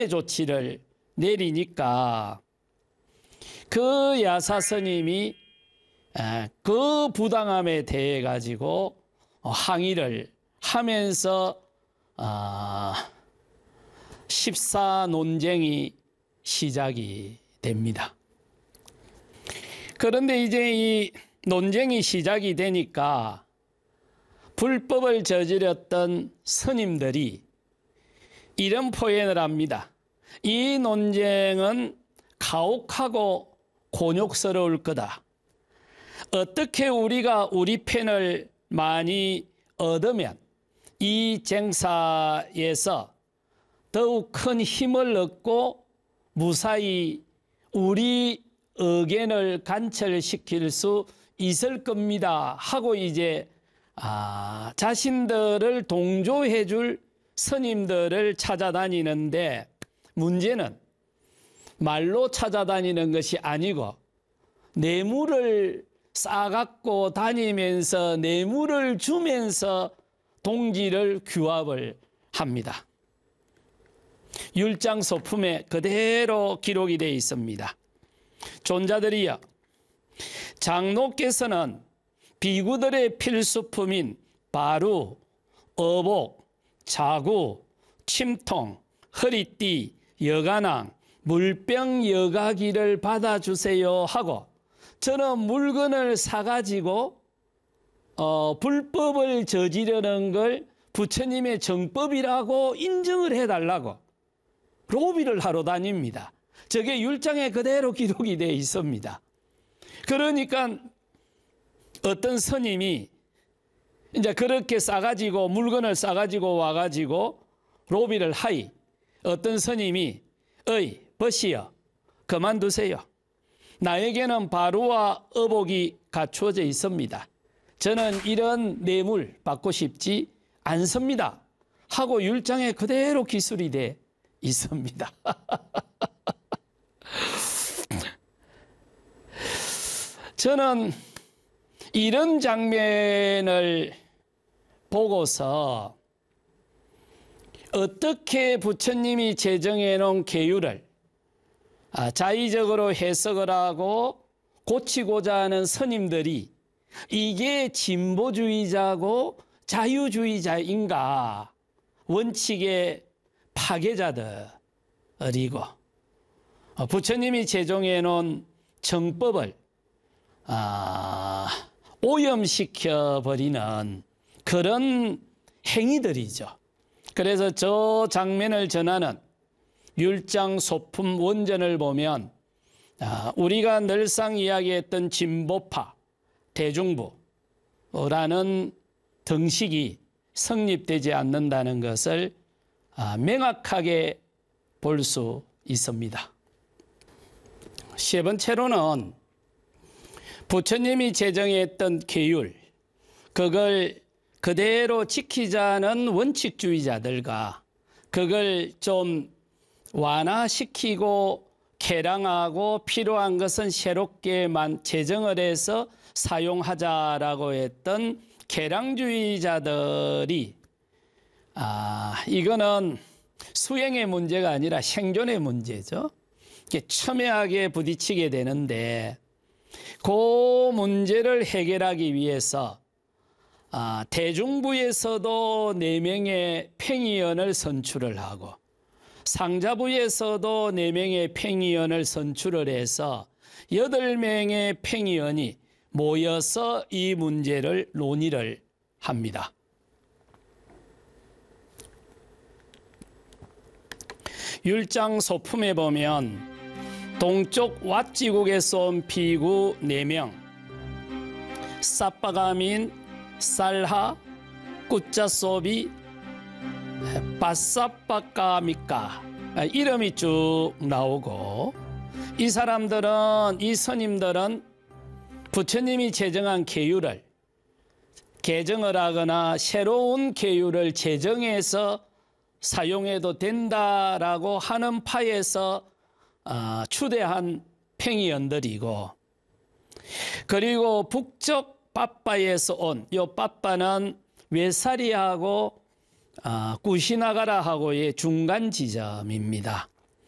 조치를 내리니까 그 야사 스님이 그 부당함에 대해 가지고 항의를 하면서 14 논쟁이 시작이 됩니다. 그런데 이제 이 논쟁이 시작이 되니까 불법을 저질렀던 스님들이 이런 표현을 합니다. 이 논쟁은 가혹하고 곤욕스러울 거다. 어떻게 우리가 우리 편을 많이 얻으면 이 쟁사에서 더욱 큰 힘을 얻고 무사히 우리 의견을 관철시킬 수 있을 겁니다 하고 이제 자신들을 동조해 줄 스님들을 찾아다니는데, 문제는 말로 찾아다니는 것이 아니고 뇌물을 싸갖고 다니면서 뇌물을 주면서 동지를 규합을 합니다. 율장소품에 그대로 기록이 되어 있습니다. 존자들이여, 장로께서는 비구들의 필수품인 바루, 어복, 자구, 침통, 허리띠, 여가낭, 물병 여가기를 받아주세요 하고 저는 물건을 사가지고 불법을 저지르는 걸 부처님의 정법이라고 인정을 해달라고 로비를 하러 다닙니다. 저게 율장에 그대로 기록이 되어 있습니다. 그러니까 어떤 스님이 이제 그렇게 싸가지고 물건을 싸가지고 와가지고 로비를 하이, 어떤 스님이 벗이여 그만두세요. 나에게는 바루와 어복이 갖추어져 있습니다. 저는 이런 뇌물 받고 싶지 않습니다 하고 율장에 그대로 기술이 돼 있습니다. 저는 이런 장면을 보고서 어떻게 부처님이 제정해 놓은 계율을 자의적으로 해석을 하고 고치고자 하는 스님들이 이게 진보주의자고 자유주의자인가, 원칙의 파괴자들이고 부처님이 제정해 놓은 정법을 오염시켜버리는 그런 행위들이죠. 그래서 저 장면을 전하는 율장 소품 원전을 보면 우리가 늘상 이야기했던 진보파, 대중부라는 등식이 성립되지 않는다는 것을 명확하게 볼 수 있습니다. 세 번째로는 부처님이 제정했던 계율, 그걸 그대로 지키자는 원칙주의자들과 그걸 좀 완화시키고 개량하고 필요한 것은 새롭게만 제정을 해서 사용하자라고 했던 개량주의자들이 이거는 수행의 문제가 아니라 생존의 문제죠. 첨예하게 부딪히게 되는데 그 문제를 해결하기 위해서 대중부에서도 4명의 팽의원을 선출을 하고 상자부에서도 4명의 팽의원을 선출을 해서 8명의 팽의원이 모여서 이 문제를 논의를 합니다. 율장 소품에 보면 동쪽 왓지국에서 온 비구 4명, 사빠가민, 살하, 꾸짜소비, 바사빠까미까 이름이 쭉 나오고, 이 사람들은, 이 스님들은 부처님이 제정한 계율을 개정을 하거나 새로운 계율을 제정해서 사용해도 된다라고 하는 파에서 추대한 팽의원들이고, 그리고 북쪽 빠빠에서 온, 이 빠빠는 외사리하고 꾸시나가라하고의 중간 지점입니다.